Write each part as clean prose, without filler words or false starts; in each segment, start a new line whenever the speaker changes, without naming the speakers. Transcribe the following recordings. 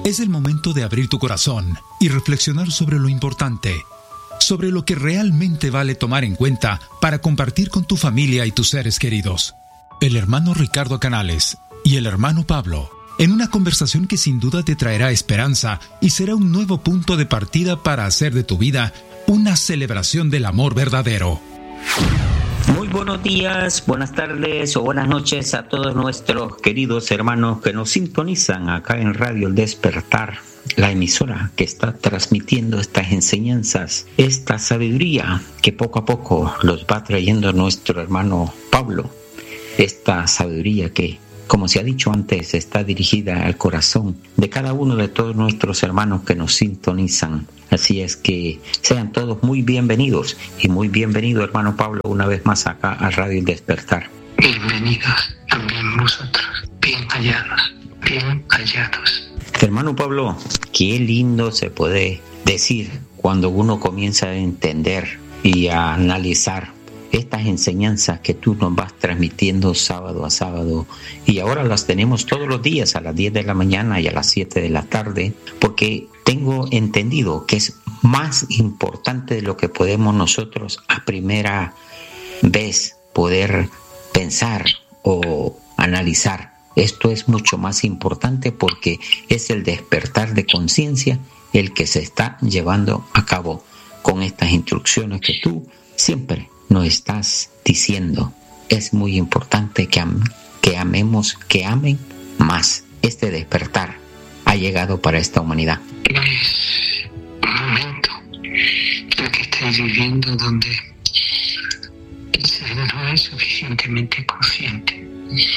Es el momento de abrir tu corazón y reflexionar sobre lo importante, sobre lo que realmente vale tomar en cuenta para compartir con tu familia y tus seres queridos. El hermano Ricardo Canales y el hermano Pablo, en una conversación que sin duda te traerá esperanza y será un nuevo punto de partida para hacer de tu vida una celebración del amor verdadero.
Muy buenos días, buenas tardes o buenas noches a todos nuestros queridos hermanos que nos sintonizan acá en Radio El Despertar, la emisora que está transmitiendo estas enseñanzas, esta sabiduría que poco a poco los va trayendo nuestro hermano Pablo. Esta sabiduría que, como se ha dicho antes, está dirigida al corazón de cada uno de todos nuestros hermanos que nos sintonizan. Así es que sean todos muy bienvenidos y muy bienvenido, hermano Pablo, una vez más acá a Radio El Despertar.
Bienvenidos también vosotros, bien callados.
Hermano Pablo, qué lindo se puede decir cuando uno comienza a entender y a analizar estas enseñanzas que tú nos vas transmitiendo sábado a sábado, y ahora las tenemos todos los días a las 10 de la mañana y a las 7 de la tarde, porque tengo entendido que es más importante de lo que podemos nosotros a primera vez poder pensar o analizar. Esto es mucho más importante porque es el despertar de conciencia el que se está llevando a cabo con estas instrucciones que tú siempre nos estás diciendo. Es muy importante que amemos, que amen más. Este despertar ha llegado para esta humanidad.
Es un momento el que estáis viviendo donde el ser no es suficientemente consciente.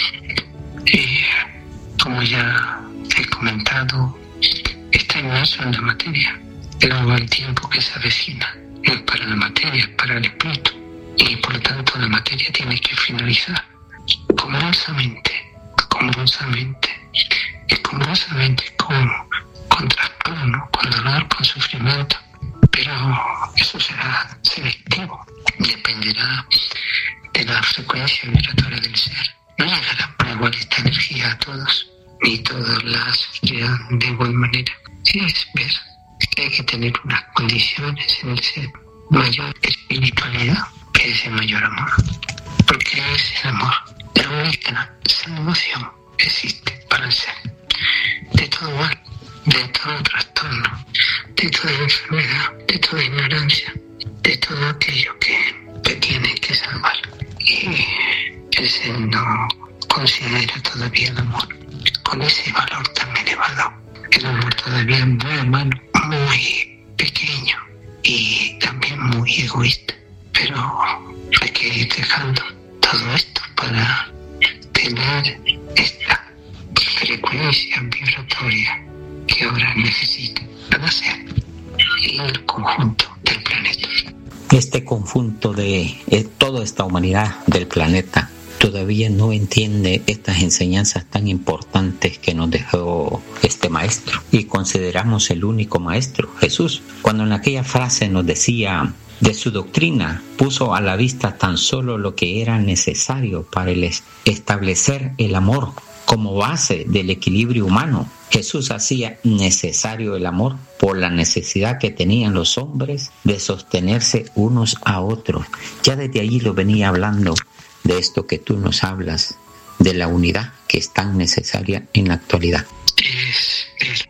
Como ya he comentado, está inmerso en la materia. Luego el tiempo que se avecina no es para la materia, es para el espíritu. Y por lo tanto la materia tiene que finalizar comodosamente, con trastorno, con dolor, con sufrimiento. Pero eso será selectivo, dependerá de la frecuencia vibratoria del ser. No llegará por igual esta energía a todos, ni todos la sufrirán de igual manera. Sí, es ver que hay que tener unas condiciones en el ser, mayor espiritualidad, que es el mayor amor, porque es el amor, la única salvación que existe para el ser, de todo mal, de todo trastorno, de toda enfermedad, de toda ignorancia, de todo aquello que tiene que salvar. Y el ser no considera todavía el amor con ese valor tan elevado. El amor todavía es muy humano, muy pequeño y también muy egoísta. Pero hay que ir dejando todo esto para tener esta frecuencia vibratoria que ahora necesita para ser el conjunto del planeta.
Este conjunto de toda esta humanidad del planeta todavía no entiende estas enseñanzas tan importantes que nos dejó este maestro, y consideramos el único maestro, Jesús, cuando en aquella frase nos decía: de su doctrina puso a la vista tan solo lo que era necesario para establecer el amor como base del equilibrio humano. Jesús hacía necesario el amor por la necesidad que tenían los hombres de sostenerse unos a otros. Ya desde allí lo venía hablando, de esto que tú nos hablas, de la unidad que es tan necesaria en la actualidad.
Es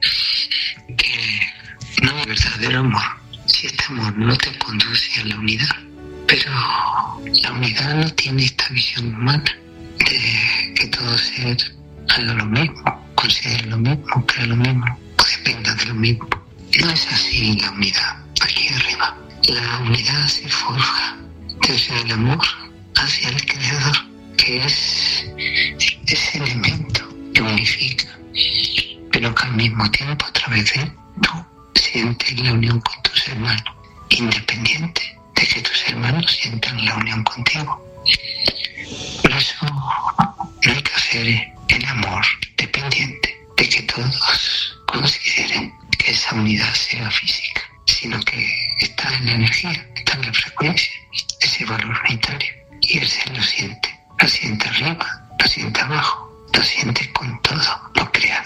que no hay verdadero amor si este amor no te conduce a la unidad. Pero la unidad no tiene esta visión humana de que todo ser haga lo mismo, considere lo mismo, crea lo mismo, o dependa de lo mismo. No es así la unidad aquí arriba. La unidad se forja desde el amor hacia el Creador, que es ese elemento que unifica, pero que al mismo tiempo a través de él tú sientes la unión con tus hermanos, independiente de que tus hermanos sientan la unión contigo. Por eso no hay que hacer el amor dependiente de que todos consideren que esa unidad sea física, sino que está en la energía, está en la frecuencia, ese valor unitario. Y él se lo siente arriba, lo siente abajo, lo siente con todo lo creado.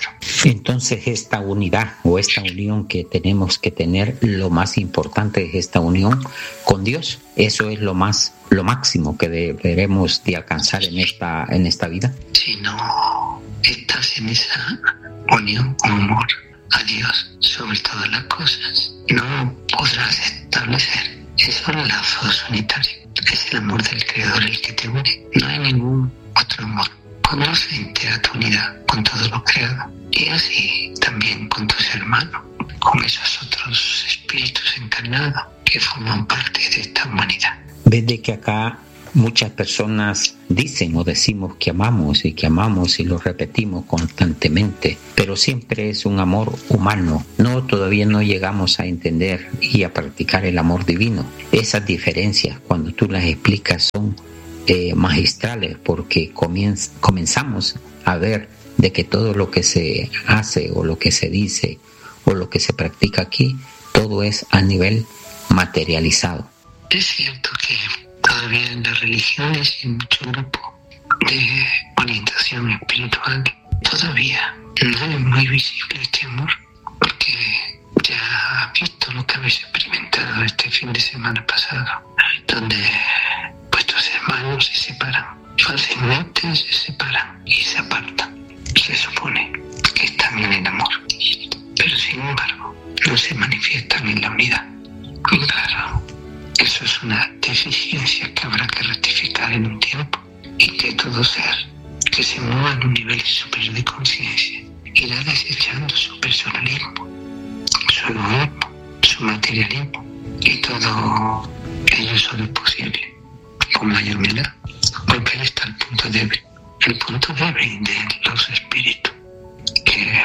Entonces esta unidad o esta unión que tenemos que tener, lo más importante es esta unión con Dios. Eso es lo máximo que deberemos de alcanzar en esta vida.
Si no estás en esa unión con amor a Dios sobre todas las cosas, no podrás establecer esos lazos unitarios. Es el amor del Creador el que te une. No hay ningún otro amor. Pondrás frente a tu unidad con todo lo creado, y así también con tus hermanos, con esos otros espíritus encarnados que forman parte de esta humanidad.
Ves de que acá muchas personas dicen o decimos que amamos y lo repetimos constantemente, pero siempre es un amor humano. Todavía no llegamos a entender y a practicar el amor divino. Esas diferencias, cuando tú las explicas, son magistrales, porque comenzamos a ver de que todo lo que se hace o lo que se dice o lo que se practica aquí, todo es a nivel materializado.
Es cierto que todavía en las religiones y en muchos grupos de orientación espiritual todavía no es muy visible este amor, porque ya has visto lo que habéis experimentado este fin de semana pasado, donde vuestros hermanos se separan, fácilmente se separan y se apartan. Se supone que están en el amor, pero sin embargo no se manifiestan en la unidad. Y claro, eso es una deficiencia que habrá que rectificar en un tiempo, y que todo ser que se mueva en un nivel superior de conciencia irá desechando su personalismo, su egoísmo, su materialismo, y todo ello solo es posible con mayor humildad, porque él está al punto débil. El punto débil de los espíritus, que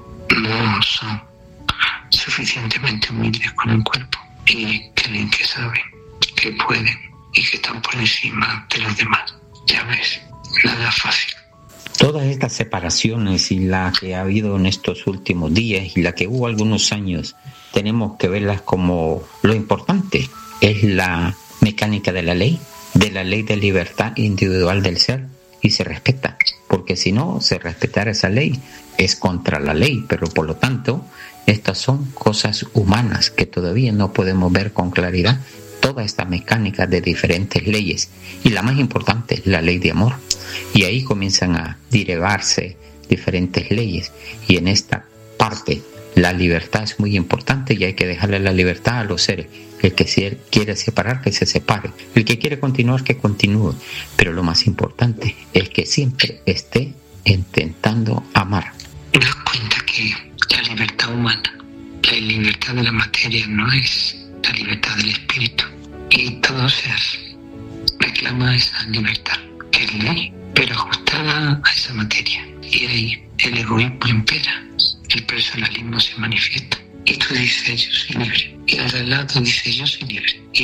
no son suficientemente humildes con el cuerpo y creen que saben, que pueden y que están por encima de los demás. Ya ves, nada fácil.
Todas estas separaciones y la que ha habido en estos últimos días y la que hubo algunos años, tenemos que verlas como lo importante. Es la mecánica de la ley de libertad individual del ser, y se respeta, porque si no se respetara esa ley es contra la ley, pero por lo tanto estas son cosas humanas que todavía no podemos ver con claridad, toda esta mecánica de diferentes leyes, y la más importante es la ley de amor, y ahí comienzan a derivarse diferentes leyes, y en esta parte la libertad es muy importante y hay que dejarle la libertad a los seres. El que quiere separar, que se separe. El que quiere continuar, que continúe. Pero lo más importante es que siempre esté intentando amar.
Daos cuenta que la libertad humana, la libertad de la materia, no es la libertad del espíritu. Y todo ser reclama esa libertad, que es ley, pero ajustada a esa materia. Y ahí el egoísmo impera, el personalismo se manifiesta. Y tú dices, yo soy libre. Y el de al lado dice, yo soy libre. Y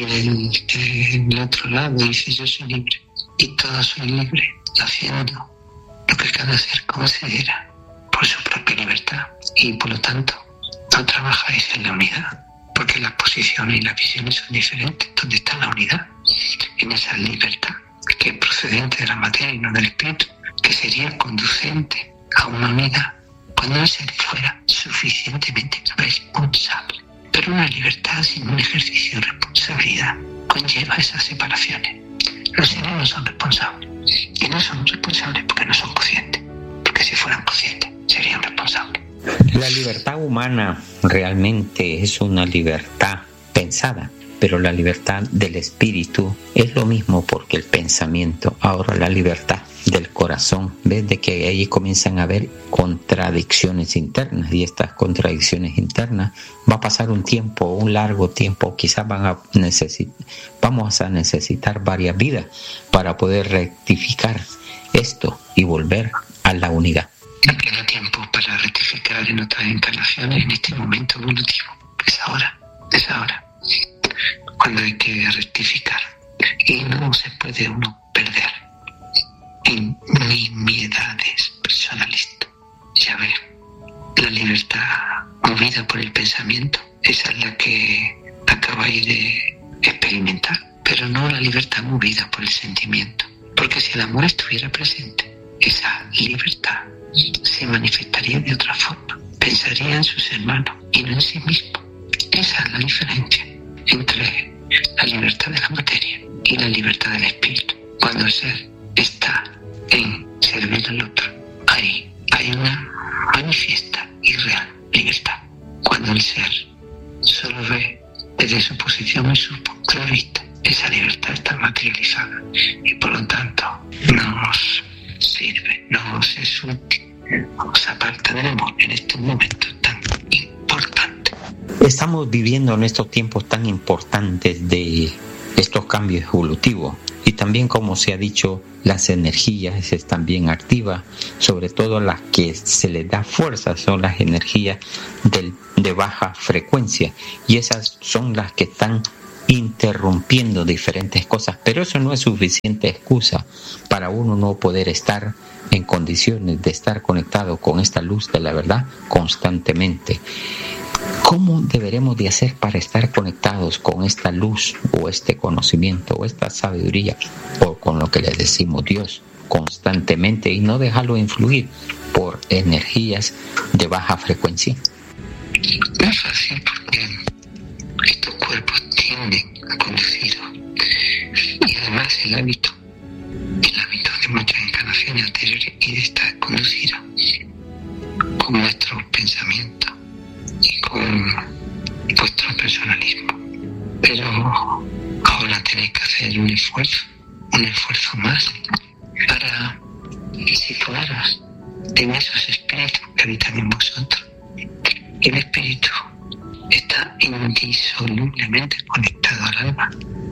el otro lado dice, yo soy libre. Y todos son libres, haciendo lo que cada ser considera por su propia libertad. Y por lo tanto, no trabajáis en la unidad, porque las posiciones y las visiones son diferentes. ¿Dónde está la unidad? En esa libertad, que es procedente de la materia y no del espíritu, que sería conducente a una unidad cuando el ser fuera suficientemente responsable. Pero una libertad sin un ejercicio de responsabilidad conlleva esas separaciones. Los seres no son responsables. Y no son responsables porque no son conscientes. Porque si fueran conscientes, serían responsables.
La libertad humana realmente es una libertad pensada, pero la libertad del espíritu es lo mismo, porque el pensamiento, ahora la libertad del corazón, ves de que ahí comienzan a haber contradicciones internas, y estas contradicciones internas va a pasar un tiempo, un largo tiempo, quizás vamos a necesitar varias vidas para poder rectificar esto y volver a la unidad.
No queda tiempo para rectificar en otras encarnaciones en este momento evolutivo. Es ahora, cuando hay que rectificar, y no se puede uno perder en nimiedades personalistas. Ya ves, la libertad movida por el pensamiento, esa es la que acabáis de experimentar, pero no la libertad movida por el sentimiento, porque si el amor estuviera presente, esa libertad se manifestaría de otra forma. pensaría en sus hermanos y no en sí mismo. Esa es la diferencia entre la libertad de la materia y la libertad del espíritu. Cuando el ser está en servir al otro, ahí hay una manifiesta y real libertad. Cuando el ser solo ve desde su posición y su punto de vista, esa libertad está materializada y por lo tanto nos sirve, nos es útil, nos aparta del amor en estos momentos tan importantes.
Estamos viviendo en estos tiempos tan importantes de estos cambios evolutivos y también, como se ha dicho, las energías están bien activas, sobre todo las que se les da fuerza son las energías de baja frecuencia y esas son las que están interrumpiendo diferentes cosas, pero eso no es suficiente excusa para uno no poder estar en condiciones de estar conectado con esta luz de la verdad constantemente. ¿Cómo deberemos de hacer para estar conectados con esta luz o este conocimiento o esta sabiduría o con lo que le decimos Dios constantemente y no dejarlo influir por energías de baja frecuencia?
No es fácil porque estos cuerpos tienden a conducirlos y además el hábito de muchas encarnaciones anteriores y de esta conducirlos con nuestros pensamientos y con vuestro personalismo. Pero ahora tenéis que hacer un esfuerzo más para situaros en esos espíritus que habitan en vosotros. El espíritu está indisolublemente conectado al alma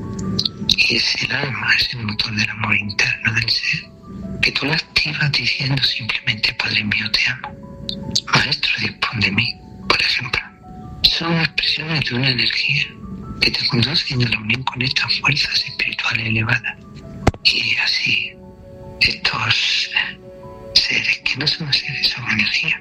y es el alma, es el motor del amor interno del ser, que tú lo activas diciendo simplemente: Padre mío, te amo, Maestro, dispón de mí, por ejemplo. Son expresiones de una energía que te conducen a la unión con estas fuerzas espirituales elevadas. Y así estos seres, que no son seres, son energía,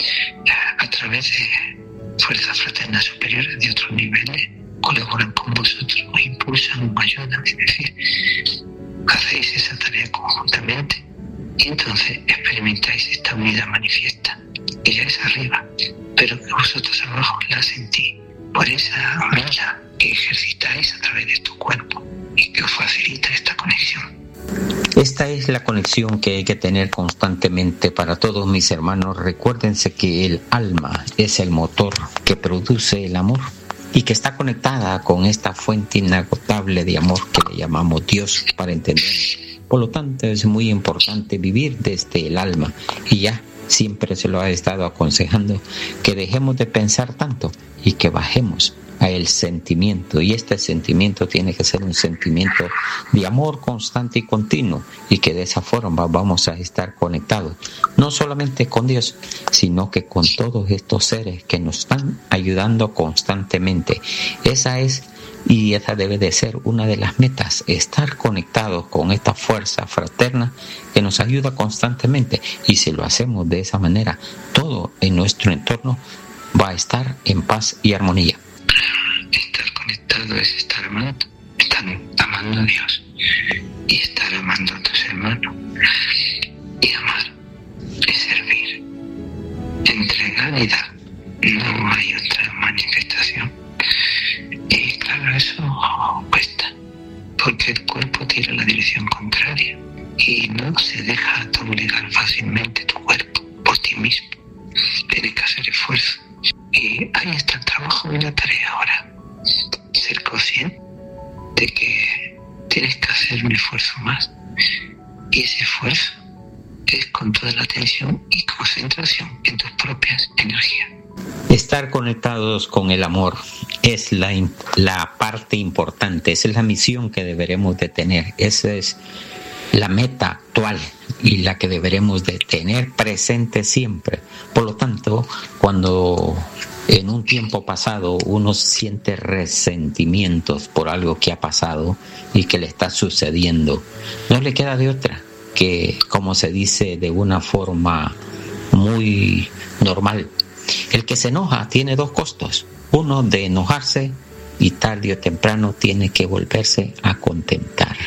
a través de fuerzas fraternas superiores de otros niveles, colaboran con vosotros, os impulsan, os ayudan, es decir, hacéis esa tarea conjuntamente y entonces experimentáis esta unidad manifiesta. Ella es arriba, pero que vosotros abajo la sentís por esa milla que ejercitáis a través de tu cuerpo y que os facilita esta conexión.
Esta es la conexión que hay que tener constantemente para todos mis hermanos. Recuérdense que el alma es el motor que produce el amor y que está conectada con esta fuente inagotable de amor que le llamamos Dios para entender. Por lo tanto, es muy importante vivir desde el alma y ya siempre se lo ha estado aconsejando que dejemos de pensar tanto y que bajemos a el sentimiento, y este sentimiento tiene que ser un sentimiento de amor constante y continuo, y que de esa forma vamos a estar conectados no solamente con Dios, sino que con todos estos seres que nos están ayudando constantemente. Esa debe de ser una de las metas, estar conectados con esta fuerza fraterna que nos ayuda constantemente, y si lo hacemos de esa manera, todo en nuestro entorno va a estar en paz y armonía.
Estar conectado es estar amando a Dios y estar amando a tus hermanos. Y amar es servir, entregar y dar. No hay otra manifestación. Y claro, eso cuesta, porque el cuerpo tira en la dirección contraria y no se deja doblegar fácilmente tu cuerpo por ti mismo. Tienes que hacer esfuerzo. Y ahí está el trabajo y la tarea ahora. Ser consciente de que tienes que hacer un esfuerzo más. Y ese esfuerzo es con toda la atención y concentración en tus propias energías.
Estar conectados con el amor es la parte importante, esa es la misión que deberemos de tener, esa es la meta actual y la que deberemos de tener presente siempre. Por lo tanto, cuando en un tiempo pasado uno siente resentimientos por algo que ha pasado y que le está sucediendo, no le queda de otra que, como se dice de una forma muy normal, el que se enoja tiene dos costos: uno de enojarse y tarde o temprano tiene que volverse a contentar.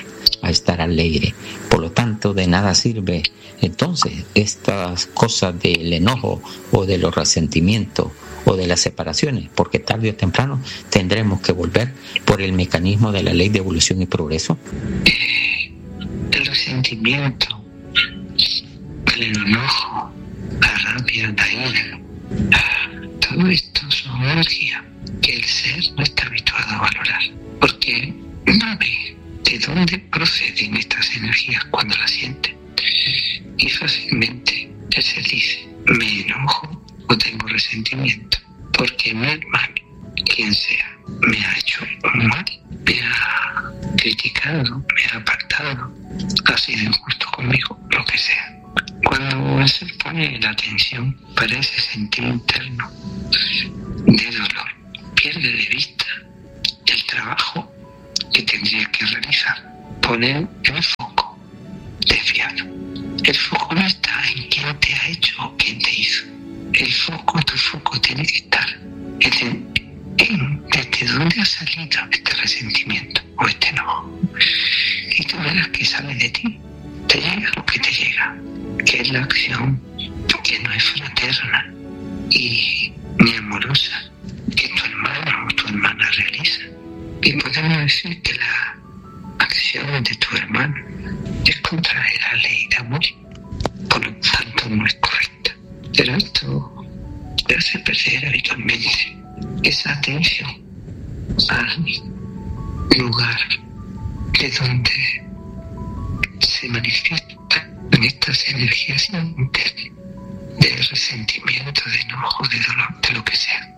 a estar alegre. Por lo tanto, de nada sirve entonces estas cosas del enojo o de los resentimientos o de las separaciones, porque tarde o temprano tendremos que volver por el mecanismo de la ley de evolución y progreso.
El resentimiento, el enojo, la rabia, la ira, todo esto son energía que el ser no está habituado a valorar, porque no ve de dónde proceden estas energías cuando las siente, y fácilmente el ser dice: me enojo o tengo resentimiento porque mi hermano, quien sea, me ha hecho un mal, me ha criticado, me ha apartado, ha sido injusto conmigo, lo que sea. Cuando el ser pone la atención para ese sentido interno de dolor, pierde de vista el trabajo que tendría que realizar, poner el foco desviado. El foco no está en quién te ha hecho o quién te hizo. Tu foco tiene que estar en desde dónde ha salido este resentimiento o este enojo. Y tú verás que sale de ti, te llega lo que te llega, que es la acción que no es fraterna y ni amorosa, que tu hermano o tu hermana realiza. Y podemos decir que la acción de tu hermano es contra la ley de amor, por lo tanto no es correcta. Pero esto te hace perder habitualmente esa atención al lugar de donde se manifiestan estas energías internas de resentimiento, de enojo, de dolor, de lo que sea.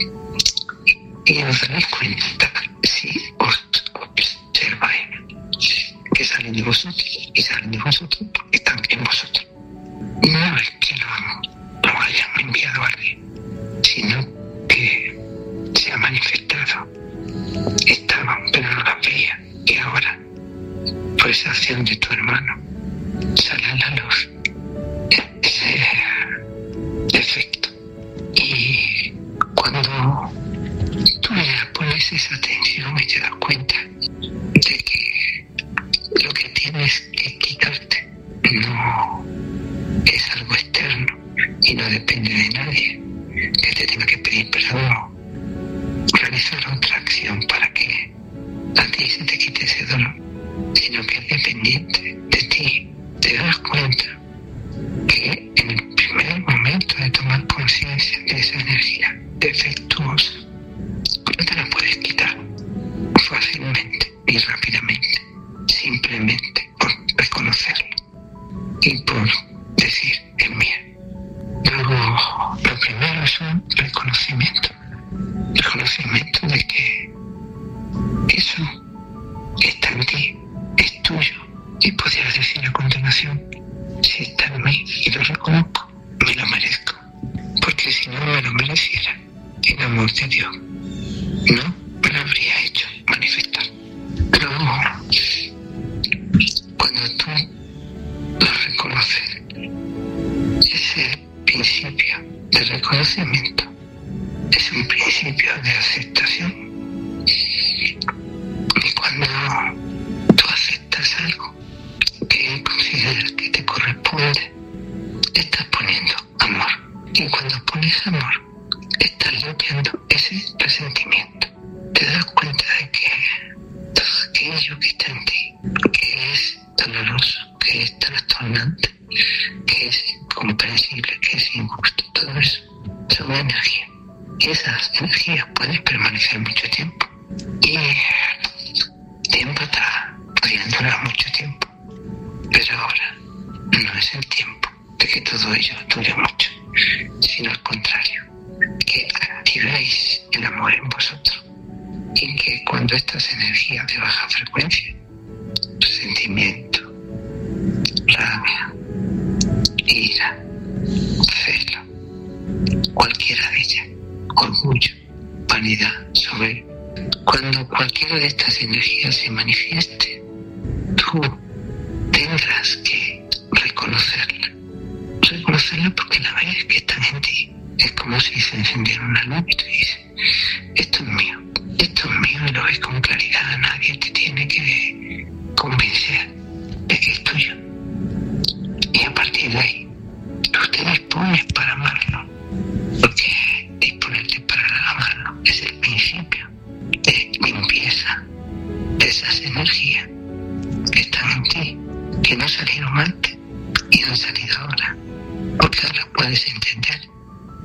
Y os daréis cuenta, si os observáis, que salen de vosotros y salen de vosotros porque están en vosotros. No es que lo hayan enviado a alguien, sino que se ha manifestado. Estaban, pero no las veía. Y ahora, por esa acción de tu hermano, sale a la luz ese defecto. Y cuando tú le pones esa atención y te das cuenta de que lo que tienes que quitarte no es algo externo y no depende de nadie que te tenga que pedir perdón, realizar otra acción para que a ti se te quite ese dolor, sino que es dependiente de ti. Te das cuenta que en el primer momento de tomar conciencia de esa energía defectuosa, no te la puedes quitar fácilmente y rápidamente, simplemente por reconocerlo y por decir: es mía. Luego, lo primero es un reconocimiento de que eso está en ti, es tuyo, y podrías decir a continuación: si está en mí y lo reconozco, me lo merezco, porque si no me lo mereciera, en amor de Dios no me lo habría hecho manifestar. Pero cuando tú lo reconoces, ese principio de reconocimiento es un principio de aceptación. Y cuando tú aceptas algo que consideras que te corresponde, estás poniendo amor. Y cuando pones amor, estás limpiando ese resentimiento. Te das cuenta de que todo aquello que está en ti, que es doloroso, que es trastornante, que es incomprensible, que es injusto, todo eso son energías. Y esas energías pueden permanecer mucho tiempo. Y tiempo atrás podrían durar mucho tiempo. Pero ahora no es el tiempo de que todo ello dure mucho, sino al contrario, que activéis el amor en vosotros y que cuando estas energías de baja frecuencia, resentimiento, rabia, ira, celo, cualquiera de ellas, orgullo, vanidad, soberbia, cuando cualquiera de estas energías se manifieste, tú tendrás que reconocerla porque la ves que están en ti. Es como si se encendiera una luz y tú dices: esto es mío y lo ves con claridad. Nadie te tiene que convencer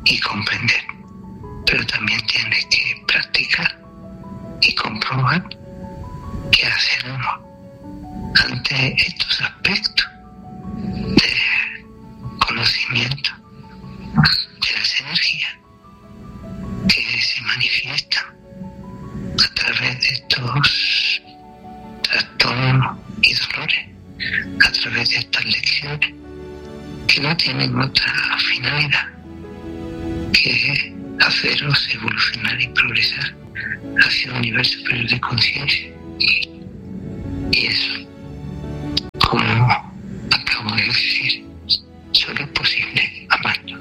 y comprender, pero también tienes que practicar y comprobar qué hacer uno ante estos aspectos de conocimiento de las energías que se manifiestan a través de estos trastornos y dolores, a través de estas lecciones que no tienen otra finalidad que haceros evolucionar y progresar hacia un nivel superior de conciencia. Y eso, como acabo de decir, solo es posible amando.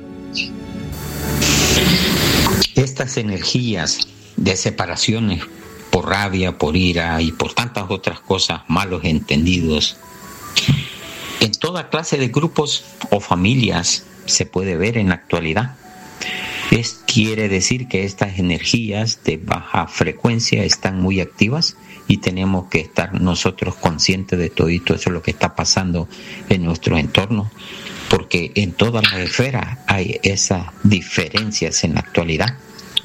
Estas energías de separaciones por rabia, por ira y por tantas otras cosas, malos entendidos, en toda clase de grupos o familias se puede ver en la actualidad. Quiere decir que estas energías de baja frecuencia están muy activas y tenemos que estar nosotros conscientes de todo eso es lo que está pasando en nuestro entorno, porque en todas las esferas hay esas diferencias en la actualidad.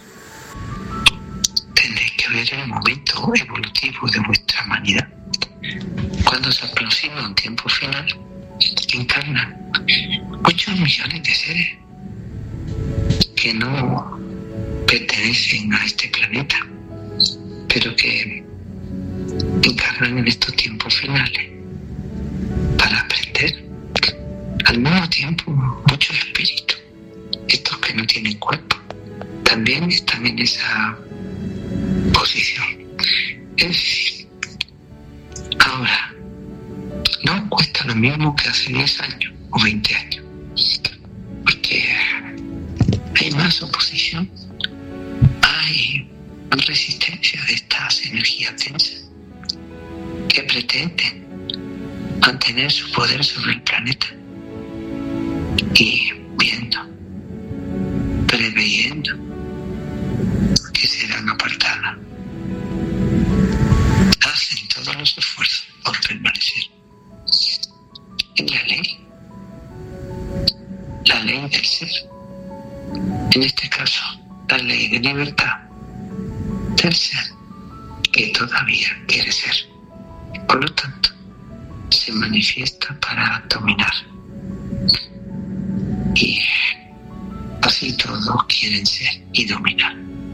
Tenéis que ver el momento evolutivo de vuestra humanidad. Cuando se aproxima un tiempo final, encarnan 8 millones de seres que no pertenecen a este planeta, pero que encarnan en estos tiempos finales para aprender. Al mismo tiempo, muchos espíritus, estos que no tienen cuerpo, también están en esa posición. Es decir, ahora, no cuesta lo mismo que hace 10 años o 20 años, porque hay más oposición, hay más resistencia de estas energías densas que pretenden mantener su poder sobre el planeta y viendo, preveyendo que serán apartadas, hacen todos los esfuerzos por permanecer en la ley del ser, en este caso la ley de libertad del ser que todavía quiere ser. Por lo tanto, se manifiesta para dominar. Y así todos quieren ser y dominar.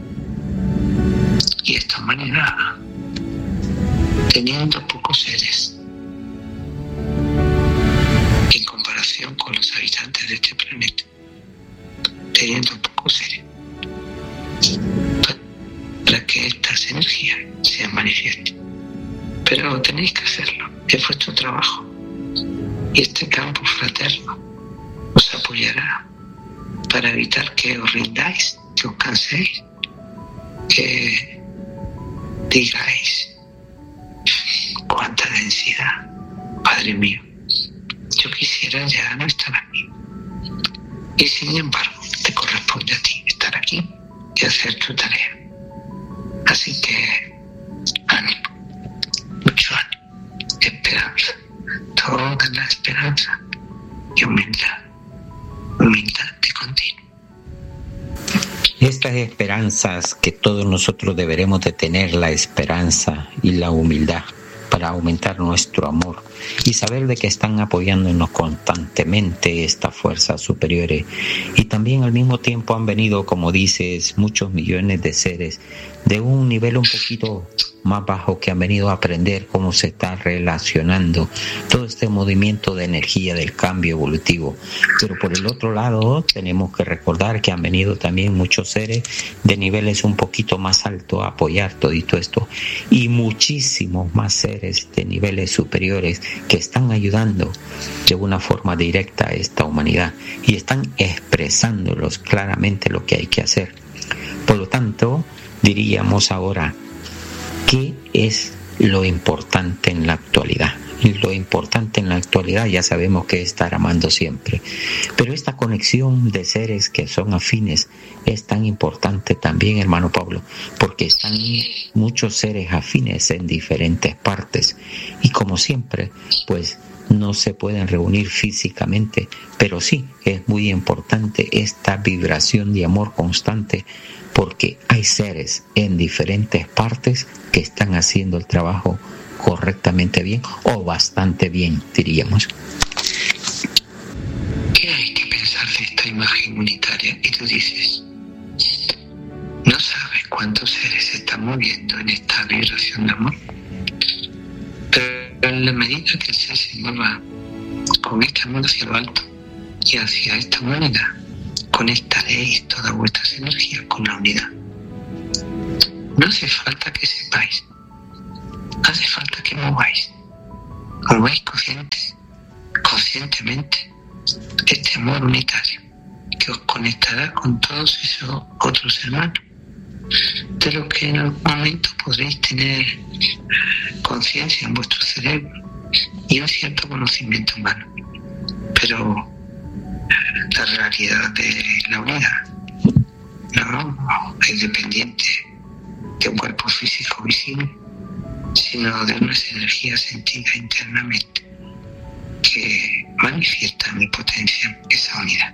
Y esta humanidad, teniendo pocos seres en comparación con los habitantes de este planeta, teniendo pocos seres, para que estas energías se manifiesten. Pero tenéis que hacerlo, es vuestro trabajo. Y este campo fraterno os apoyará para evitar que os rindáis, que os canséis, que digáis cuánta densidad, Padre mío, yo quisiera ya no estar aquí. Y sin embargo, te corresponde a ti estar aquí y hacer tu tarea. Así que ánimo, mucho ánimo, esperanza, toda la esperanza y humildad de continuo.
Estas esperanzas que todos nosotros deberemos de tener, la esperanza y la humildad para aumentar nuestro amor y saber de que están apoyándonos constantemente estas fuerzas superiores, y también al mismo tiempo han venido, como dices, muchos millones de seres de un nivel un poquito más bajo que han venido a aprender cómo se está relacionando todo este movimiento de energía del cambio evolutivo. Pero por el otro lado tenemos que recordar que han venido también muchos seres de niveles un poquito más altos a apoyar todo esto, y muchísimos más seres de niveles superiores que están ayudando de una forma directa a esta humanidad y están expresándolos claramente lo que hay que hacer. Por lo tanto, diríamos ahora, ¿qué es lo importante en la actualidad? Lo importante en la actualidad ya sabemos que es estar amando siempre, pero esta conexión de seres que son afines es tan importante también, hermano Pablo, porque están muchos seres afines en diferentes partes, y como siempre, pues no se pueden reunir físicamente, pero sí es muy importante esta vibración de amor constante, porque hay seres en diferentes partes que están haciendo el trabajo correctamente bien o bastante bien, diríamos.
¿Qué hay que pensar de esta imagen unitaria? Y tú dices, ¿no sabes cuántos seres se están moviendo en esta vibración de amor? Pero en la medida que el ser se mueva con este amor hacia lo alto y hacia esta humanidad, conectaréis todas vuestras energías con la unidad. No hace falta que sepáis, hace falta que mováis conscientemente este amor unitario que os conectará con todos esos otros hermanos, de lo que en algún momento podréis tener conciencia en vuestro cerebro y un cierto conocimiento humano. Pero la realidad de la unidad no es dependiente de un cuerpo físico visible, sino de unas energías sentidas internamente que manifiestan y potencian esa unidad.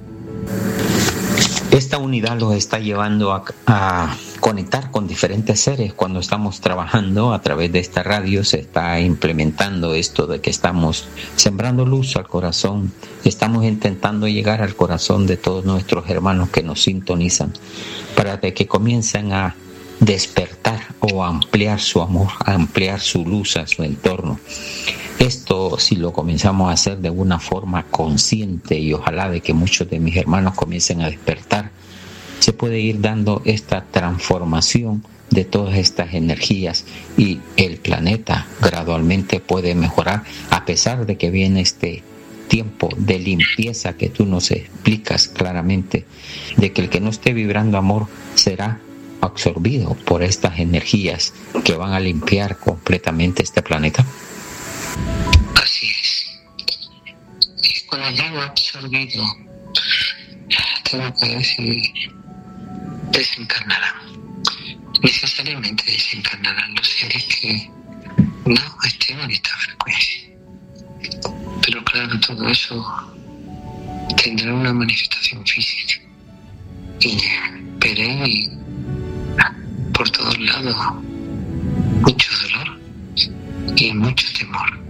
Esta unidad los está llevando a conectar con diferentes seres. Cuando estamos trabajando a través de esta radio, se está implementando esto de que estamos sembrando luz al corazón. Estamos intentando llegar al corazón de todos nuestros hermanos que nos sintonizan, para que comiencen a despertar o ampliar su amor, a ampliar su luz a su entorno. Esto, si lo comenzamos a hacer de una forma consciente, y ojalá de que muchos de mis hermanos comiencen a despertar, se puede ir dando esta transformación de todas estas energías y el planeta gradualmente puede mejorar, a pesar de que viene este tiempo de limpieza que tú nos explicas claramente, de que el que no esté vibrando amor será absorbido por estas energías que van a limpiar completamente este planeta.
Así es. Y cuando digo absorbido, tengo que decir desencarnarán. Necesariamente desencarnarán los seres que no estén en esta frecuencia. Pero claro, todo eso tendrá una manifestación física. Y veréis por todos lados mucho dolor y mucho temor.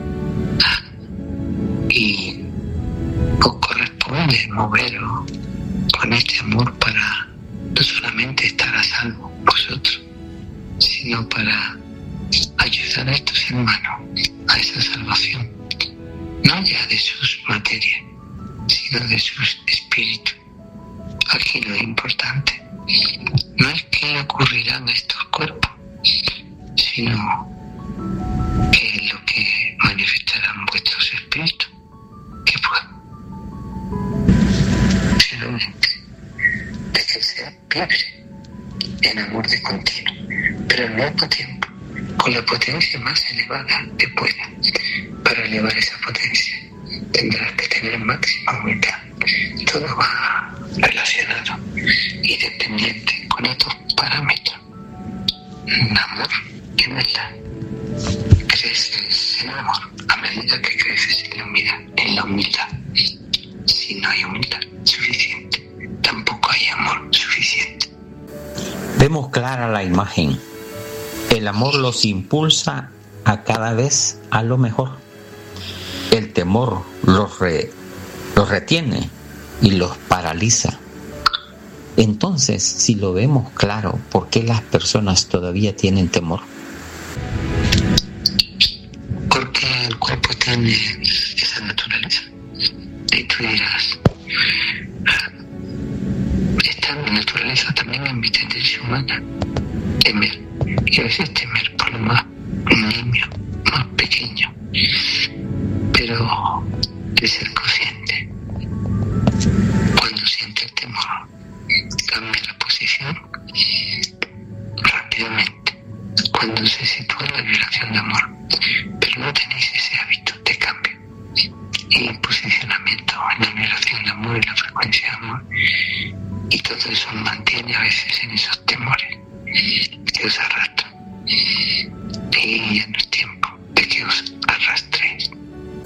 Y os corresponde moveros con este amor para no solamente estar a salvo vosotros, sino para ayudar a estos hermanos a esa salvación, no ya de sus materias, sino de sus espíritus. Aquí lo importante no es qué ocurrirán a estos cuerpos, sino qué es lo que manifestarán vuestros espíritus, que posiblemente de que sea vibre en amor de continuo, pero al mismo tiempo con la potencia más elevada que pueda. Para elevar esa potencia tendrás que tener máxima humildad. Todo va relacionado y dependiente con estos parámetros. Amor y humildad. Creces en amor a medida que creces en la humildad. Si no hay humildad suficiente, tampoco hay amor suficiente.
Vemos clara la imagen. El amor los impulsa a cada vez a lo mejor. El temor los retiene y los paraliza. Entonces, si lo vemos claro, ¿por qué las personas todavía tienen temor?
Porque el cuerpo tiene esa naturaleza. Y tú dirás, esta naturaleza también es mi tendencia humana, temer. Y a veces temer por lo más nimio, más pequeño. Pero de ser consciente, cuando siente el temor, cambia la posición rápidamente. Cuando se sitúa en la vibración de amor, pero no tenéis ese hábito de cambio y posicionamiento en la vibración de amor y la frecuencia de amor, y todo eso os mantiene a veces en esos temores que os arrastran. Y ya no es tiempo de que os arrastréis,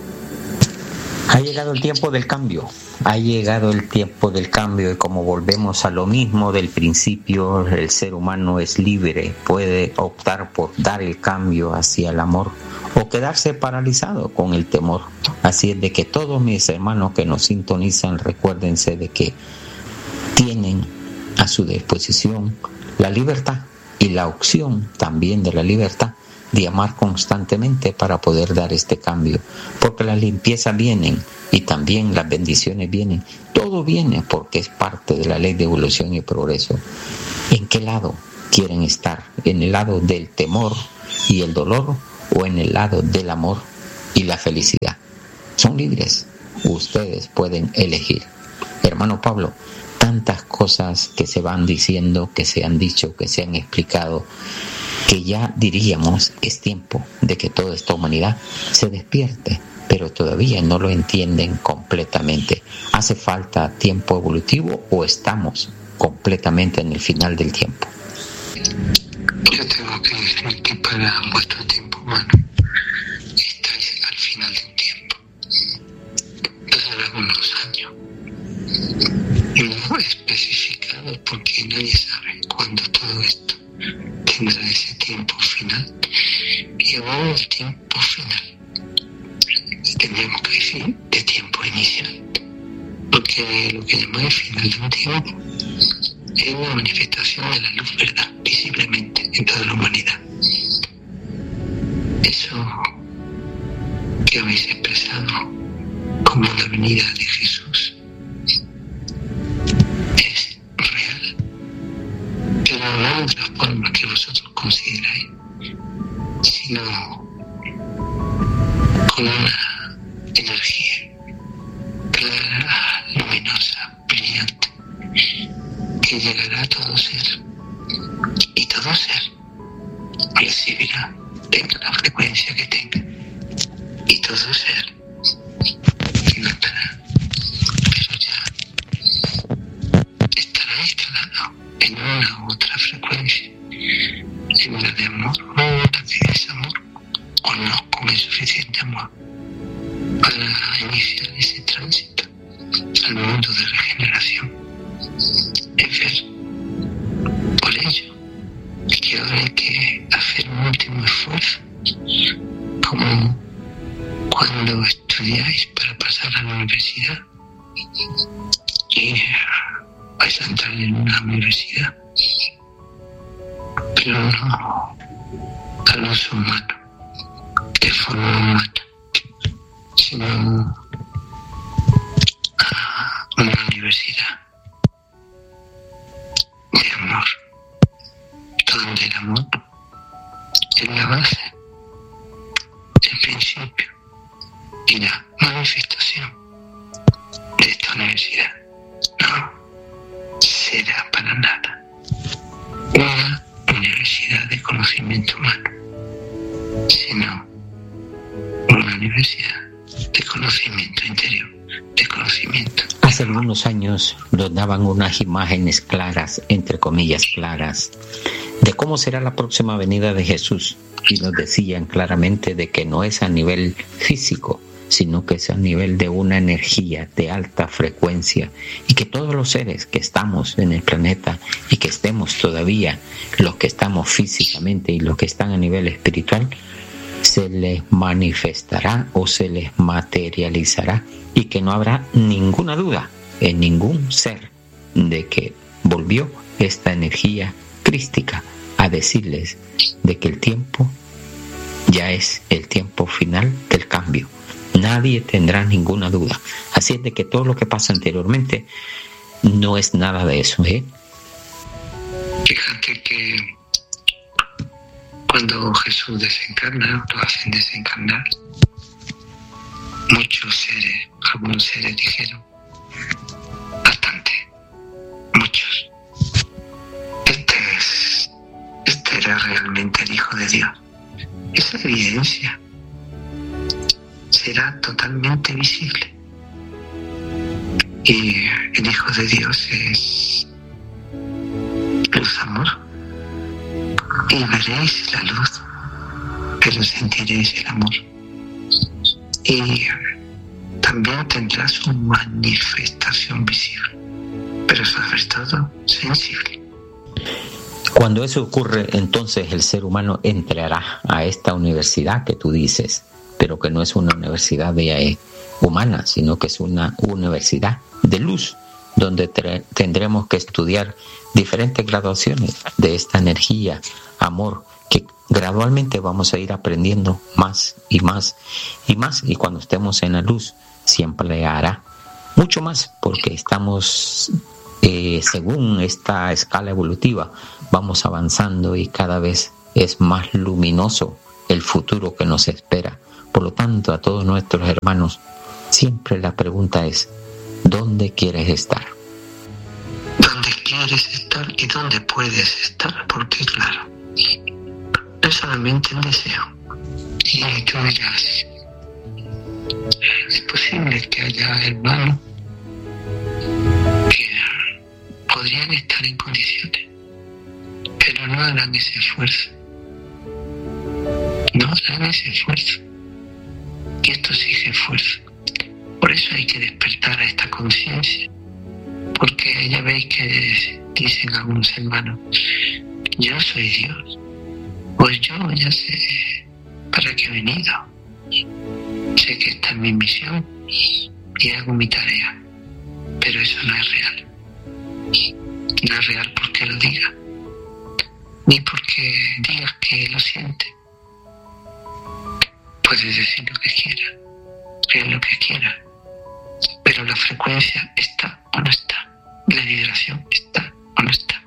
Ha llegado el tiempo del cambio, ha llegado el tiempo del cambio y como volvemos a lo mismo del principio, el ser humano es libre, puede optar por dar el cambio hacia el amor o quedarse paralizado con el temor. Así es de que todos mis hermanos que nos sintonizan, recuérdense de que tienen a su disposición la libertad y la opción también de la libertad de amar constantemente para poder dar este cambio, porque las limpiezas vienen y también las bendiciones vienen, todo viene porque es parte de la ley de evolución y progreso. ¿En qué lado quieren estar? ¿En el lado del temor y el dolor o en el lado del amor y la felicidad? Son libres, ustedes pueden elegir. Hermano Pablo, tantas cosas que se van diciendo, que se han dicho, que se han explicado, que ya diríamos es tiempo de que toda esta humanidad se despierte, pero todavía no lo entienden completamente. ¿Hace falta tiempo evolutivo o estamos completamente en el final del tiempo?
Yo tengo que decir que para vuestro tiempo humano estáis al final del tiempo. Hace algunos años. No especificado porque nadie sabe cuándo todo esto tendrá ese tiempo final. Y ahora el tiempo final, tendríamos que decir de tiempo inicial, porque lo que llamamos final de un tiempo es una manifestación de la luz verdad visiblemente en toda la humanidad. Eso que habéis expresado como la venida de Jesús es real, pero no de la forma que vosotros consideráis, sino con una energía clara, luminosa, brillante, que llegará a todo ser, y todo ser recibirá, tenga la frecuencia que tenga, y todo ser notará, pero ya estará instalado en una u otra frecuencia, en la de amor o en la de desamor, o no con el suficiente amor para iniciar ese tránsito al mundo de regeneración. Es ver, por ello, que ahora hay que hacer un último esfuerzo, como cuando estudiáis para pasar a la universidad y vais a entrar en una universidad, pero no al uso humano, de forma humana, sino a una universidad de amor, donde el amor es la base, el principio y la manifestación de esta universidad. No será para nada una universidad de conocimiento humano, sino una universidad de conocimiento interior, de conocimiento.
Hace algunos años nos daban unas imágenes claras, entre comillas claras, de cómo será la próxima venida de Jesús, y nos decían claramente de que no es a nivel físico, sino que es a nivel de una energía de alta frecuencia, y que todos los seres que estamos en el planeta y que estemos todavía, los que estamos físicamente y los que están a nivel espiritual, se les manifestará o se les materializará, y que no habrá ninguna duda en ningún ser de que volvió esta energía crística a decirles de que el tiempo ya es el tiempo final del cambio. Nadie tendrá ninguna duda. Así es de que todo lo que pasa anteriormente no es nada de eso, ¿eh?
Fíjate que cuando Jesús desencarna, lo hacen desencarnar, muchos seres, algunos seres dijeron, bastante, muchos, este era realmente el Hijo de Dios. Esa evidencia será totalmente visible. Y el Hijo de Dios es luz, amor. Y veréis la luz, pero sentiréis el amor. Y también tendrá su manifestación visible, pero sobre todo sensible.
Cuando eso ocurre, entonces el ser humano entrará a esta universidad que tú dices, pero que no es una universidad humana, sino que es una universidad de luz, donde tendremos que estudiar diferentes graduaciones de esta energía, amor, que gradualmente vamos a ir aprendiendo más y más y más, y cuando estemos en la luz siempre hará mucho más, porque estamos según esta escala evolutiva vamos avanzando y cada vez es más luminoso el futuro que nos espera. Por lo tanto, a todos nuestros hermanos siempre la pregunta es: ¿dónde quieres estar?
¿Dónde quieres estar y dónde puedes estar? Porque claro, no es solamente un deseo. Y tú dirás, es posible que haya hermanos que podrían estar en condiciones, pero no harán ese esfuerzo. No harán ese esfuerzo. Y esto exige esfuerzo. Por eso hay que despertar a esta conciencia. Porque ya veis que dicen algunos hermanos, yo soy Dios. Pues yo ya sé para qué he venido. Sé que esta es mi misión y hago mi tarea. Pero eso no es real. No es real porque lo diga, ni porque digas que lo siente. Puedes decir lo que quieras, creer lo que quieras, pero la frecuencia está o no está, la vibración está o no está,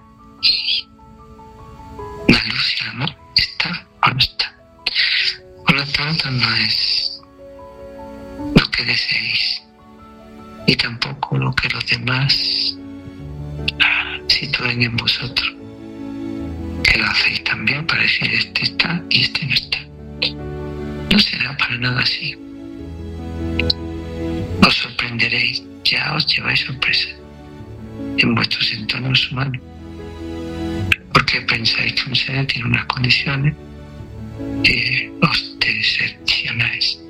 la luz y el amor está o no está. Por lo tanto, no es lo que deseéis, y tampoco lo que los demás sitúen en vosotros, que lo hacéis también para decir este está y este no está. No será para nada así. Os sorprenderéis, ya os lleváis sorpresa en vuestros entornos humanos, porque pensáis que un ser tiene unas condiciones y os decepcionáis,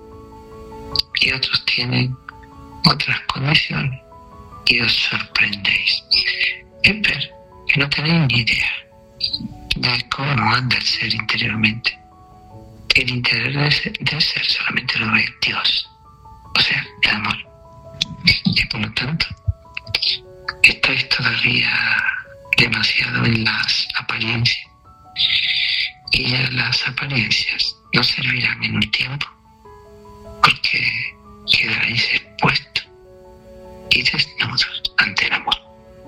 y otros tienen otras condiciones y os sorprendéis. Es ver que no tenéis ni idea de cómo anda el ser interiormente. Que el interior del ser solamente lo ve Dios, o sea, el amor. Y por lo tanto, estáis todavía demasiado en las apariencias. Y ya las apariencias no servirán en un tiempo, porque quedaréis expuestos y desnudos ante el amor.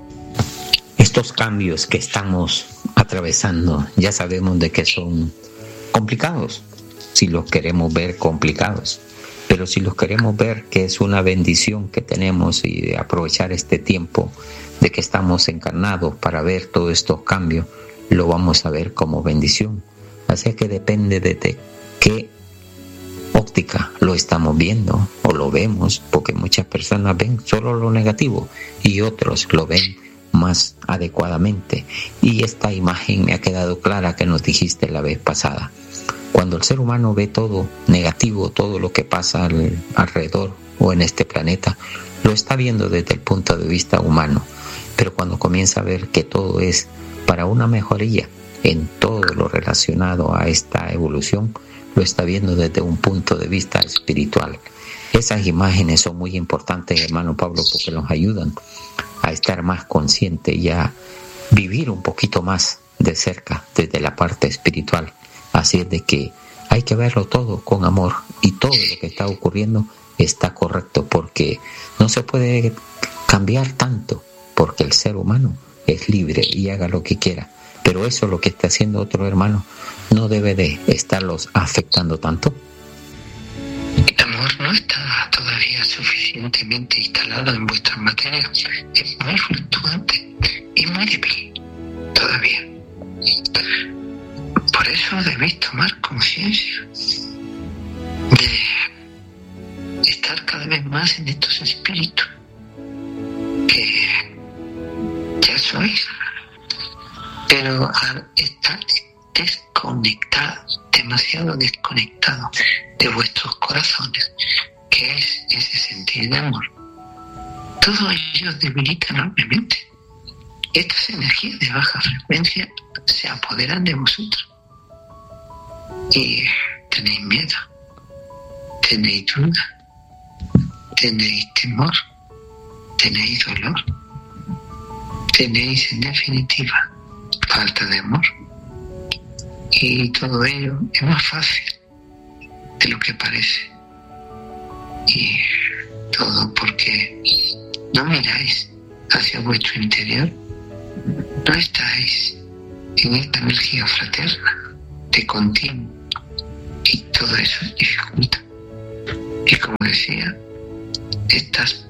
Estos cambios que estamos atravesando, ya sabemos de que son complicados, si los queremos ver complicados, pero si los queremos ver que es una bendición que tenemos y de aprovechar este tiempo de que estamos encarnados para ver todos estos cambios, lo vamos a ver como bendición. Así que depende de qué óptica lo estamos viendo o lo vemos, porque muchas personas ven solo lo negativo y otros lo ven más adecuadamente. Y esta imagen me ha quedado clara que nos dijiste la vez pasada. Cuando el ser humano ve todo negativo, todo lo que pasa alrededor o en este planeta, lo está viendo desde el punto de vista humano. Pero cuando comienza a ver que todo es para una mejoría en todo lo relacionado a esta evolución, lo está viendo desde un punto de vista espiritual. Esas imágenes son muy importantes, hermano Pablo, porque nos ayudan a estar más conscientes y a vivir un poquito más de cerca desde la parte espiritual. Así es de que hay que verlo todo con amor, y todo lo que está ocurriendo está correcto, porque no se puede cambiar tanto, porque el ser humano es libre y haga lo que quiera. Pero eso, lo que está haciendo otro hermano, no debe de estarlos afectando tanto.
El amor no está todavía suficientemente instalado en vuestras materias. Es muy fluctuante y muy débil todavía. Por eso debéis tomar conciencia de estar cada vez más en estos espíritus que ya sois, pero al estar desconectados, demasiado desconectados de vuestros corazones, que es ese sentir de amor, todo ello debilita enormemente. Estas energías de baja frecuencia se apoderan de vosotros y tenéis miedo, tenéis duda, tenéis temor, tenéis dolor, tenéis en definitiva falta de amor. Y todo ello es más fácil de lo que parece. Y todo porque no miráis hacia vuestro interior, no estáis en esta energía fraterna de continuo, y todo eso dificulta. Y como decía, estas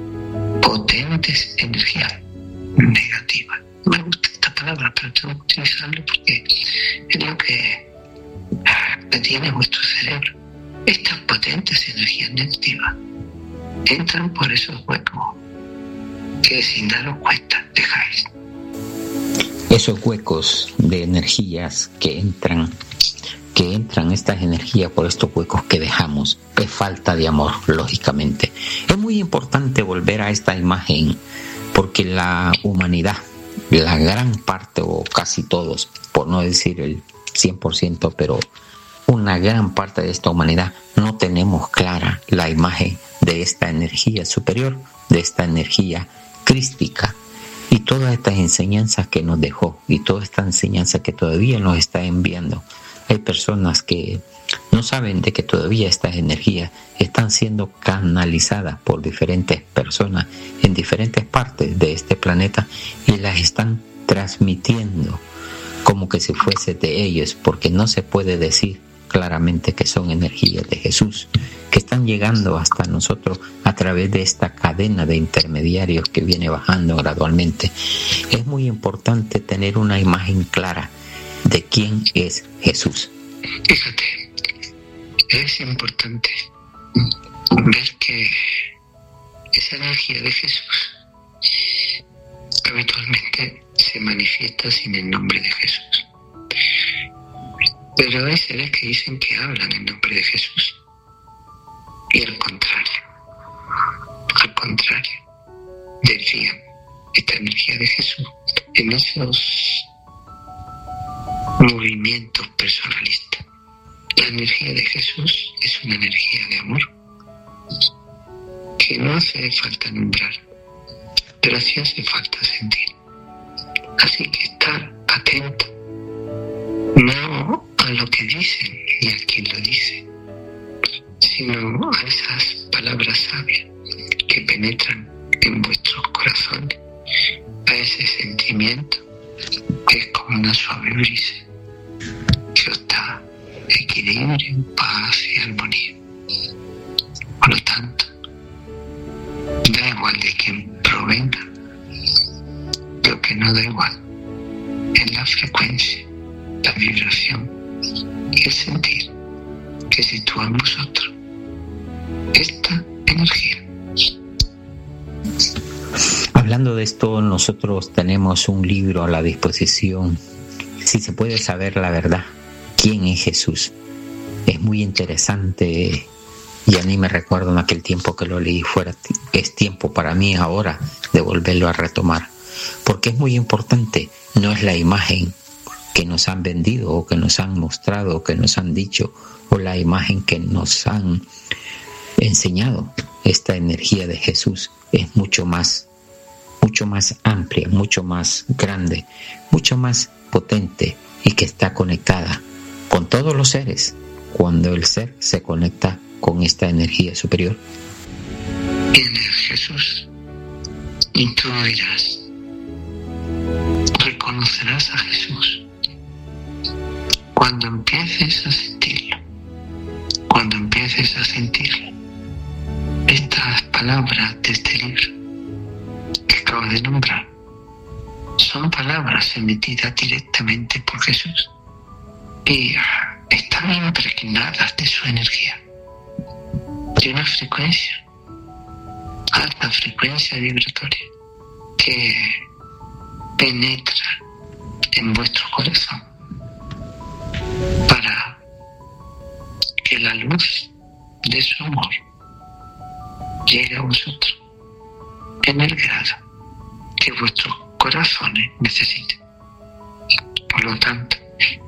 potentes energías negativas, me gusta esta palabra, pero tengo que utilizarlo porque es lo que detiene vuestro cerebro. Estas potentes energías negativas entran por esos huecos que sin daros cuenta dejáis.
Esos huecos de energías que entran estas energías por estos huecos que dejamos, es falta de amor, lógicamente. Es muy importante volver a esta imagen, porque la humanidad, la gran parte o casi todos, por no decir el 100%, pero una gran parte de esta humanidad no tenemos clara la imagen de esta energía superior, de esta energía crística, y todas estas enseñanzas que nos dejó, y toda esta enseñanza que todavía nos está enviando. Hay personas que no saben de que todavía estas energías están siendo canalizadas por diferentes personas en diferentes partes de este planeta, y las están transmitiendo como que si fuese de ellos, porque no se puede decir claramente que son energías de Jesús, que están llegando hasta nosotros a través de esta cadena de intermediarios que viene bajando gradualmente. Es muy importante tener una imagen clara de quién es Jesús.
Fíjate, es importante ver que esa energía de Jesús habitualmente se manifiesta sin el nombre de Jesús. Pero hay seres que dicen que hablan en nombre de Jesús. Y al contrario, desvían esta energía de Jesús en esos movimientos personalistas. La energía de Jesús es una energía de amor que no hace falta nombrar, pero sí hace falta sentir. Así que estar atento, no a lo que dicen y a quien lo dice, sino a esas palabras sabias que penetran en vuestros corazones, a ese sentimiento que es como una suave brisa que os da equilibrio, paz y armonía. Por lo tanto, da igual de quién provenga, lo que no da igual es la frecuencia, la vibración y el sentir que sitúa en vosotros esta energía.
Hablando de esto, nosotros tenemos un libro a la disposición, Si se puede saber la verdad, ¿quién es Jesús? Es muy interesante, y a mí me recuerdo en aquel tiempo que lo leí, es tiempo para mí ahora de volverlo a retomar, porque es muy importante. No es la imagen que nos han vendido o que nos han mostrado o que nos han dicho, o la imagen que nos han enseñado. Esta energía de Jesús es mucho más amplia, mucho más grande, mucho más potente, y que está conectada con todos los seres cuando el ser se conecta con esta energía superior.
¿Quién es Jesús? Y tú dirás, reconocerás a Jesús cuando empieces a sentirlo, cuando empieces a sentirlo. Estas palabras de este libro que acabo de nombrar son palabras emitidas directamente por Jesús y están impregnadas de su energía, de una frecuencia, alta frecuencia vibratoria, que penetra en vuestro corazón para que la luz de su amor llegue a vosotros en el grado que vuestros corazones necesiten. Por lo tanto,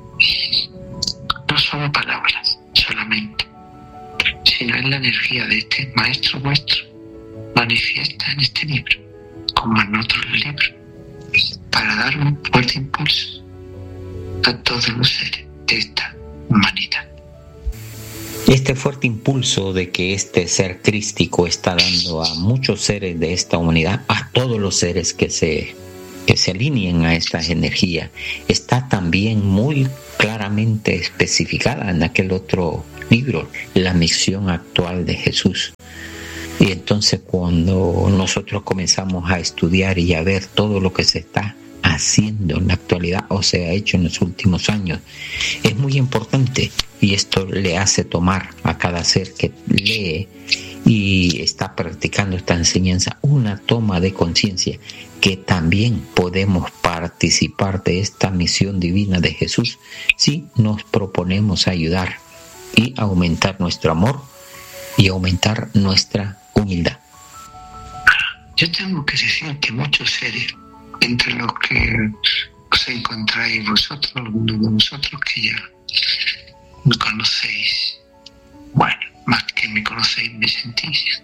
no son palabras solamente, sino es la energía de este Maestro vuestro manifiesta en este libro, como en otros libros, para dar un fuerte impulso a todos los seres de esta humanidad.
Este fuerte impulso de que este ser crístico está dando a muchos seres de esta humanidad, a todos los seres que se alineen a estas energías, está también muy claramente especificada en aquel otro libro, la misión actual de Jesús. Y entonces cuando nosotros comenzamos a estudiar y a ver todo lo que se está haciendo en la actualidad o se ha hecho en los últimos años, es muy importante, y esto le hace tomar a cada ser que lee y está practicando esta enseñanza una toma de conciencia que también podemos participar de esta misión divina de Jesús si nos proponemos ayudar y aumentar nuestro amor y aumentar nuestra humildad.
Yo tengo que decir que muchos seres, entre los que os encontráis vosotros, algunos de vosotros que ya me conocéis, bueno, más que me conocéis, me sentís,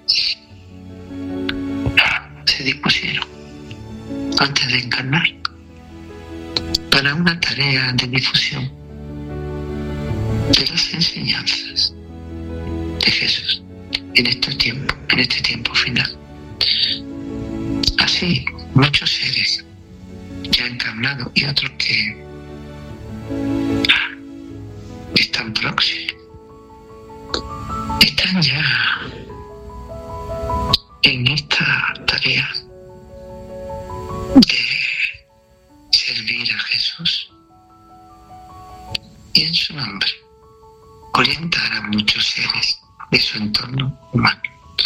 se dispusieron antes de encarnar para una tarea de difusión de las enseñanzas de Jesús en este tiempo final. Así, muchos seres ya encarnados y otros que están próximos, están ya en esta tarea de servir a Jesús y en su nombre orientar a muchos seres de su entorno humano.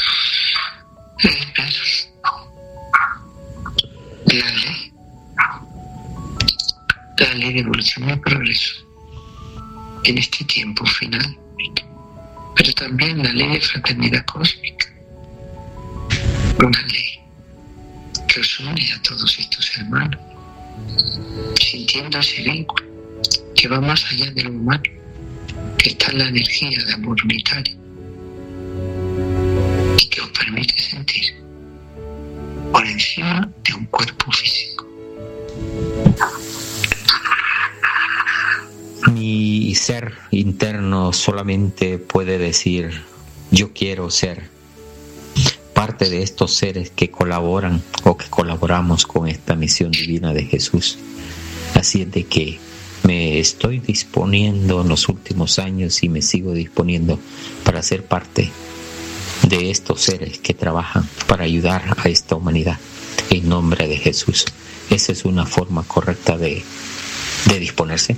La ley de evolución y progreso en este tiempo final, pero también la ley de fraternidad cósmica, una ley que os une a todos estos hermanos, sintiendo ese vínculo que va más allá de lo humano, que está en la energía de amor unitario y que os permite sentir por encima de un cuerpo físico.
Mi ser interno solamente puede decir: yo quiero ser parte de estos seres que colaboran o que colaboramos con esta misión divina de Jesús. Así es de que me estoy disponiendo en los últimos años y me sigo disponiendo para ser parte de estos seres que trabajan para ayudar a esta humanidad en nombre de Jesús. Esa es una forma correcta de disponerse.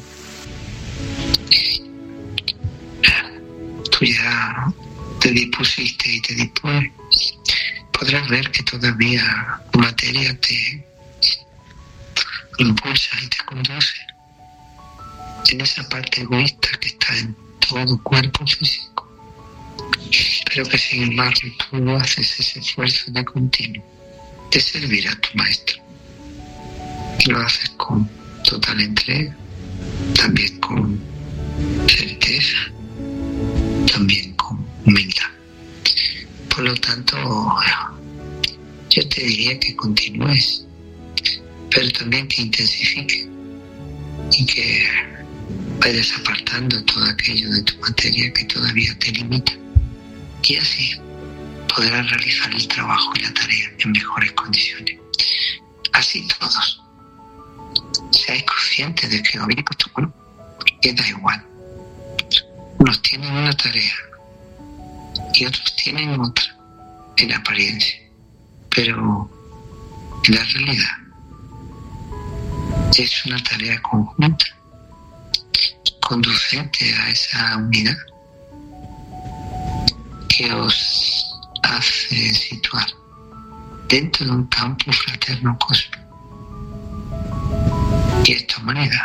Tú ya te dispusiste y te dispones. Podrás ver que todavía la materia te impulsa y te conduce en esa parte egoísta que está en todo cuerpo físico, pero que sin embargo tú haces ese esfuerzo de continuo de servir a tu maestro, y lo haces con total entrega, también con certeza, también con humildad. Por lo tanto, yo te diría que continúes, pero también que intensifiques y que vayas apartando todo aquello de tu materia que todavía te limita, y así podrás realizar el trabajo y la tarea en mejores condiciones. Así todos seáis conscientes de que hoy vuestro cuerpo queda igual. Unos tienen una tarea y otros tienen otra en apariencia, pero en la realidad es una tarea conjunta, conducente a esa unidad que os hace situar dentro de un campo fraterno cósmico. Y esta humanidad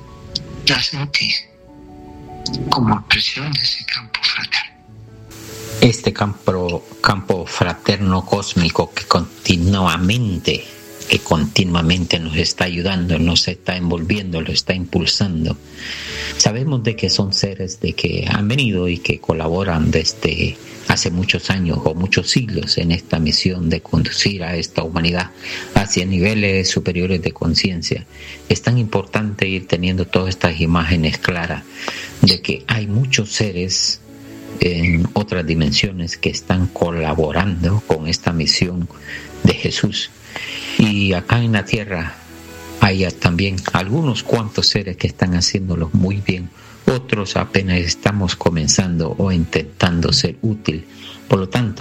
la sentís como expresión de ese campo fraterno.
este campo fraterno cósmico que continuamente nos está ayudando, nos está envolviendo, lo está impulsando. Sabemos de que son seres de que han venido y que colaboran desde hace muchos años o muchos siglos en esta misión de conducir a esta humanidad hacia niveles superiores de conciencia. Es tan importante ir teniendo todas estas imágenes claras de que hay muchos seres en otras dimensiones que están colaborando con esta misión de Jesús. Y acá en la tierra hay también algunos cuantos seres que están haciéndolo muy bien, otros apenas estamos comenzando o intentando ser útil. Por lo tanto,